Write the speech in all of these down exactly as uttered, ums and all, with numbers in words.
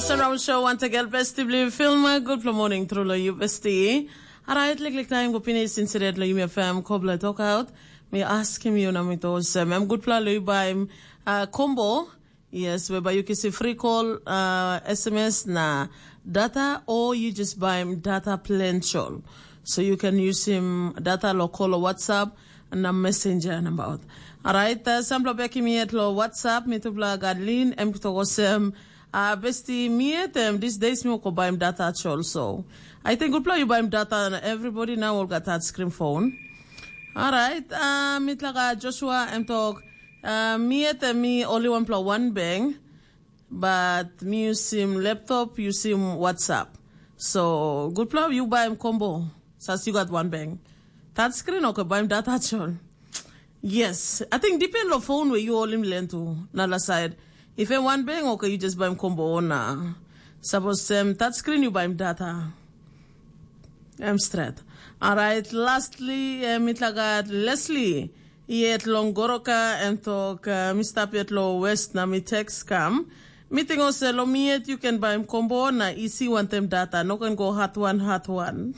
Surround Show want to get best believe film good for morning through the U S T. Alright, like like time go pini since red la you fam couple talk out. Me ask him you na me to say I'm good plan lu buy uh, combo. Yes, whereby you can see free call uh, S M S na data or you just buy him data plan shol. So you can use him data lo call or WhatsApp and a messenger and about. Alright, uh, sample beki mi et lo WhatsApp mi to bla gadlin em to gosem Uh, besti miet um, these days me ko buy him data also. I think good plan you buy him data and everybody now will got that screen phone. All right. Uh, mitlaga Joshua em talk. Uh, miet uh, me only one plus one bang, but me use him laptop, use him WhatsApp. So good plan you buy him combo. So you got one bang. That screen okay buy him data all. Yes, I think depend on phone where you all him learn to another side. If you one bang, okay, you just buy him combo on. Uh, suppose um, touch screen, you buy him data. I'm straight. All right. Lastly, uh, mitlagat Leslie. Yet Longoroka and talk uh, Mister Pietlo West na mi text cam. Meeting us lo miet you can buy him combo na easy one time data. No can go hot one hot one.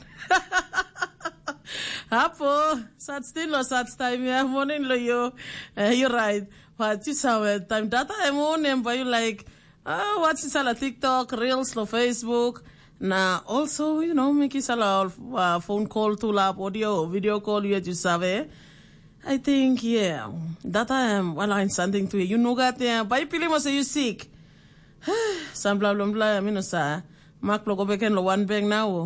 Hapo, sat still no sat time ya morning lo yo. Uh, you're right. But you saw time data I'm on and by you like uh what's this ala TikTok, Reels, lo Facebook. Na also, you know, make it ala uh, phone call to lab audio, video call you you sabe. I think yeah. Data am well I'm something to you. You know that yeah, by pili mo say you sick. Some blah blah blah I mean sa. Mak lo go back and lo one bang now.